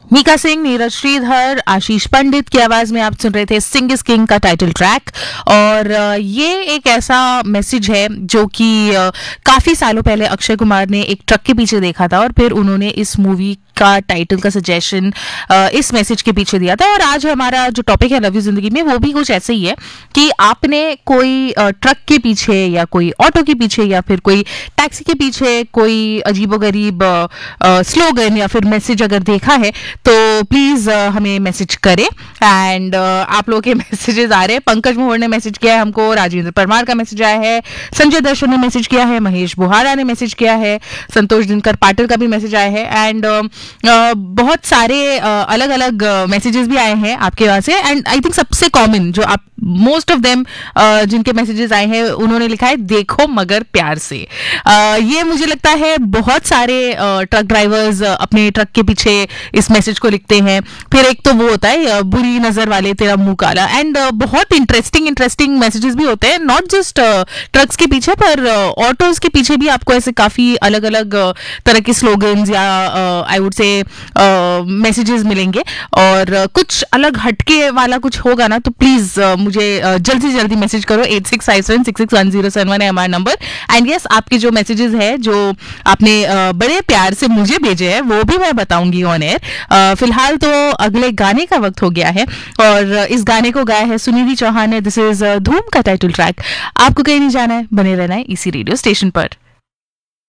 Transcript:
मीका सिंह, नीरज श्रीधर, आशीष पंडित की आवाज में आप सुन रहे थे सिंग इज किंग का टाइटल ट्रैक। और ये एक ऐसा मैसेज है जो कि काफी सालों पहले अक्षय कुमार ने एक ट्रक के पीछे देखा था और फिर उन्होंने इस मूवी का टाइटल का सजेशन इस मैसेज के पीछे दिया था। और आज हमारा जो टॉपिक है लव यू जिंदगी में, वो भी कुछ ऐसे ही है कि आपने कोई ट्रक के पीछे या कोई ऑटो के पीछे या फिर कोई टैक्सी के पीछे कोई अजीबोगरीब स्लोगन या फिर मैसेज अगर देखा है तो प्लीज हमें मैसेज करें। एंड आप लोगों के मैसेजेस आ रहे हैं। पंकज मोहर ने मैसेज किया है हमको, राजेंद्र परमार का मैसेज आया है, संजय दर्शन ने मैसेज किया है, महेश बुहारा ने मैसेज किया है, संतोष दिनकर पाटिल का भी मैसेज आया है। एंड बहुत सारे अलग अलग मैसेजेस भी आए हैं आपके वहां से। एंड आई थिंक सबसे कॉमन जो आप मोस्ट ऑफ देम जिनके मैसेजेस आए हैं उन्होंने लिखा है देखो मगर प्यार से। ये मुझे लगता है बहुत सारे ट्रक ड्राइवर्स अपने ट्रक के पीछे इस मैसेज को लिखते हैं। फिर एक तो वो होता है बुरी नजर वाले तेरा मुंह काला। एंड बहुत इंटरेस्टिंग मैसेजेस भी होते हैं, नॉट जस्ट ट्रक्स के पीछे पर ऑटोज के पीछे भी आपको ऐसे काफी अलग अलग तरह के स्लोगन्स या आई वुड से मैसेजेस मिलेंगे। और कुछ अलग हटके वाला कुछ होगा ना तो प्लीज मुझे जल्दी से जल्दी मैसेज करो। 8657661071 है हमारा नंबर। एंड यस, आपके जो मैसेजेस है जो आपने बड़े प्यार से मुझे भेजे हैं वो भी मैं बताऊंगी ऑन एयर। फिलहाल तो अगले गाने का वक्त हो गया है और इस गाने को गाया है सुनिधि चौहान ने। दिस इज धूम का टाइटल ट्रैक। आपको कहीं नहीं जाना है, बने रहना है इसी रेडियो स्टेशन पर।